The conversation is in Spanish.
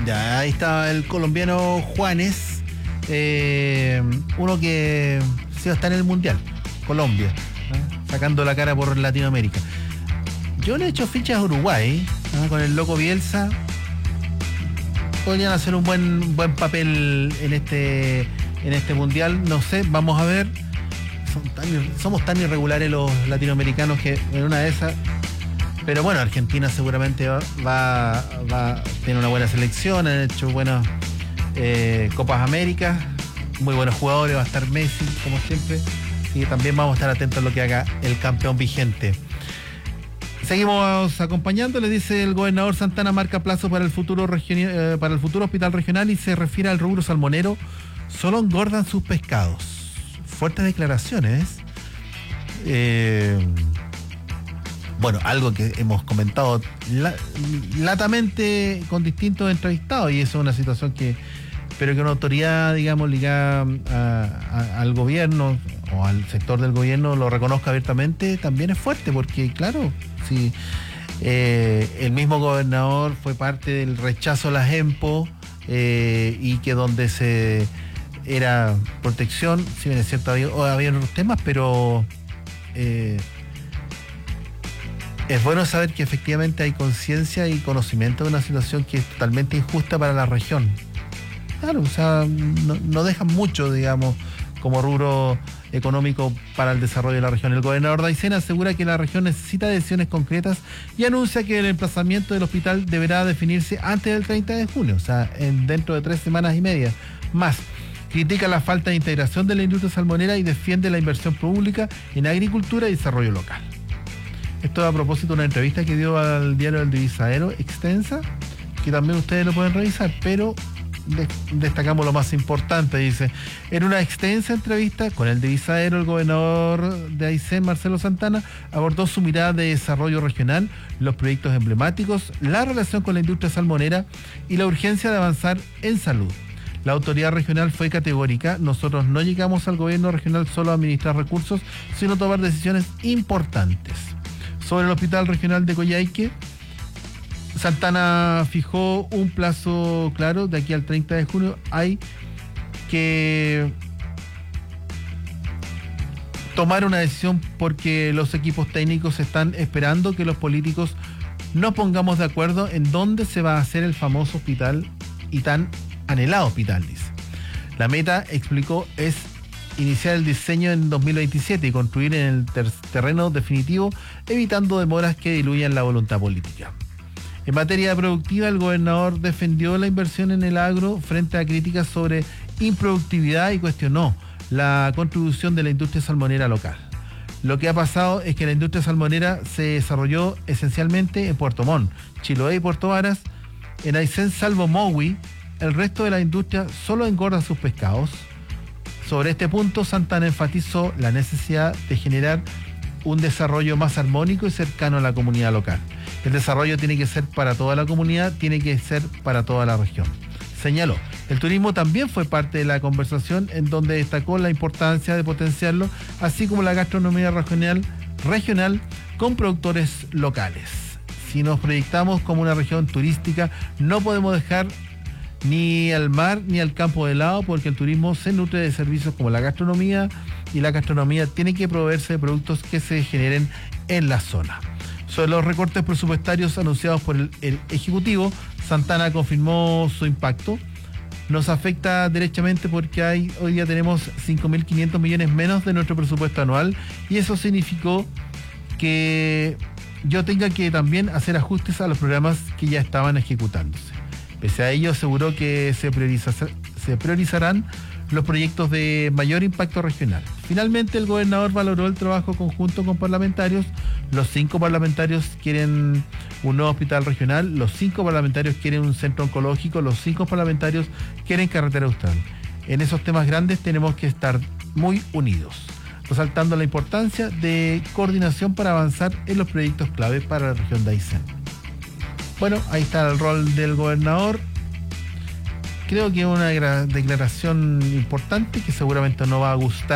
Ya, ahí está el colombiano Juanes, uno que sí está en el Mundial, Colombia, sacando la cara por Latinoamérica. Yo le he hecho fichas a Uruguay, con el loco Bielsa. Podrían hacer un buen papel en este Mundial, no sé, vamos a ver. Somos tan irregulares los latinoamericanos que en una de esas. Pero bueno, Argentina seguramente va a tener una buena selección, han hecho buenas Copas Américas, muy buenos jugadores, va a estar Messi, como siempre, y también vamos a estar atentos a lo que haga el campeón vigente. Seguimos acompañando, le dice el gobernador Santana, marca plazo para el futuro hospital regional y se refiere al rubro salmonero, solo engordan sus pescados. Fuertes declaraciones. Bueno, algo que hemos comentado latamente con distintos entrevistados, y eso es una situación pero que una autoridad, digamos, ligada al gobierno o al sector del gobierno lo reconozca abiertamente, también es fuerte, porque claro, si el mismo gobernador fue parte del rechazo a las EMPO, y que donde se era protección, si bien es cierto, había otros temas, pero es bueno saber que efectivamente hay conciencia y conocimiento de una situación que es totalmente injusta para la región. Claro, o sea, no dejan mucho, digamos, como rubro económico para el desarrollo de la región. El gobernador de Aysén asegura que la región necesita decisiones concretas y anuncia que el emplazamiento del hospital deberá definirse antes del 30 de junio, o sea, dentro de 3 semanas y media más. Critica la falta de integración de la industria salmonera y defiende la inversión pública en agricultura y desarrollo local. Esto a propósito de una entrevista que dio al diario El Divisadero, extensa, que también ustedes lo pueden revisar, pero destacamos lo más importante. Dice: en una extensa entrevista con El Divisadero, el gobernador de Aysén, Marcelo Santana, abordó su mirada de desarrollo regional, los proyectos emblemáticos, la relación con la industria salmonera y la urgencia de avanzar en salud. La autoridad regional fue categórica: nosotros no llegamos al gobierno regional solo a administrar recursos, sino a tomar decisiones importantes. Sobre el hospital regional de Coyhaique, Santana fijó un plazo claro, de aquí al 30 de junio hay que tomar una decisión, porque los equipos técnicos están esperando que los políticos nos pongamos de acuerdo en dónde se va a hacer el famoso hospital y tan anhelado hospital, dice. La meta, explicó, es iniciar el diseño en 2027 y construir en el terreno definitivo, evitando demoras que diluyan la voluntad política. En materia productiva, el gobernador defendió la inversión en el agro frente a críticas sobre improductividad y cuestionó la contribución de la industria salmonera local. Lo que ha pasado es que la industria salmonera se desarrolló esencialmente en Puerto Montt, Chiloé y Puerto Varas. En Aysén, salvo Mowi, el resto de la industria solo engorda sus pescados. Sobre este punto, Santana enfatizó la necesidad de generar un desarrollo más armónico y cercano a la comunidad local. El desarrollo tiene que ser para toda la comunidad, tiene que ser para toda la región. Señaló: el turismo también fue parte de la conversación, en donde destacó la importancia de potenciarlo, así como la gastronomía regional con productores locales. Si nos proyectamos como una región turística, no podemos dejar ni al mar ni al campo de lado, porque el turismo se nutre de servicios como la gastronomía, y la gastronomía tiene que proveerse de productos que se generen en la zona. Sobre los recortes presupuestarios anunciados por el Ejecutivo, Santana confirmó su impacto. Nos afecta derechamente porque hoy día tenemos 5.500 millones menos de nuestro presupuesto anual, y eso significó que yo tenga que también hacer ajustes a los programas que ya estaban ejecutándose. Pese a ello, aseguró que se priorizarán los proyectos de mayor impacto regional. Finalmente, el gobernador valoró el trabajo conjunto con parlamentarios. Los 5 parlamentarios quieren un nuevo hospital regional, los 5 parlamentarios quieren un centro oncológico, los 5 parlamentarios quieren carretera austral. En esos temas grandes tenemos que estar muy unidos, resaltando la importancia de coordinación para avanzar en los proyectos clave para la región de Aysén. Bueno, ahí está el rol del gobernador. Creo que es una declaración importante que seguramente no va a gustar